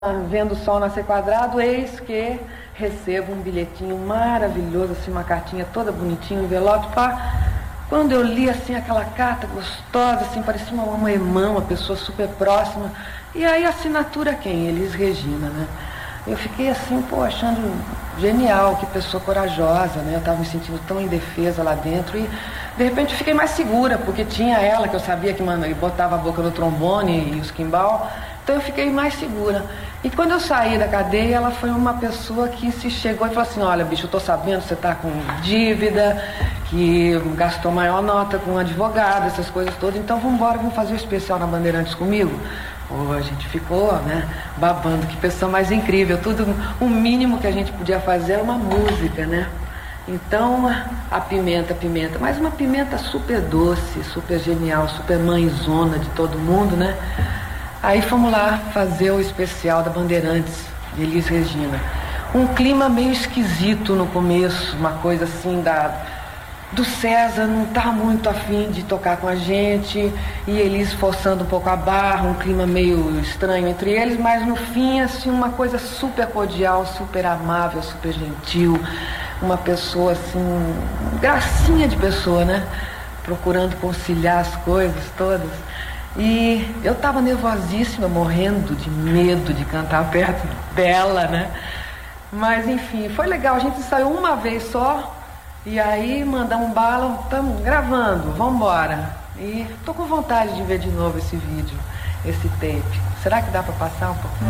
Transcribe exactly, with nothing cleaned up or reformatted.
Vendo o sol nascer quadrado, eis que recebo um bilhetinho maravilhoso, assim, uma cartinha toda bonitinha, um envelope, pá. Quando eu li, assim, aquela carta gostosa, assim, parecia uma, uma irmã, uma pessoa super próxima. E aí a assinatura quem? Elis Regina, né? Eu fiquei assim, pô, achando genial, que pessoa corajosa, né? Eu estava me sentindo tão indefesa lá dentro e, de repente, fiquei mais segura, porque tinha ela, que eu sabia que, mano, ele botava a boca no trombone e os quimbal, então eu fiquei mais segura. E quando eu saí da cadeia, ela foi uma pessoa que se chegou e falou assim: olha, bicho, eu tô sabendo que você tá com dívida, que gastou maior nota com um advogado, essas coisas todas, então vamos embora, vamos fazer o especial na Bandeirantes comigo. Pô, a gente ficou, né, babando, que pessoa mais incrível. Tudo, o mínimo que a gente podia fazer era uma música, né? Então, a pimenta, pimenta, mas uma pimenta super doce, super genial, super mãezona de todo mundo, né? Aí fomos lá fazer o especial da Bandeirantes, de Elis Regina. Um clima meio esquisito no começo, uma coisa assim da... do César não tá muito afim de tocar com a gente, e eles forçando um pouco a barra, um clima meio estranho entre eles, mas no fim, assim, uma coisa super cordial, super amável, super gentil, uma pessoa, assim, gracinha de pessoa, né? Procurando conciliar as coisas todas. E eu tava nervosíssima, morrendo de medo de cantar perto dela, né? Mas, enfim, foi legal, a gente ensaiou uma vez só. E aí mandamos bala, estamos gravando, vamos embora. E tô com vontade de ver de novo esse vídeo, esse tape. Será que dá para passar um pouco?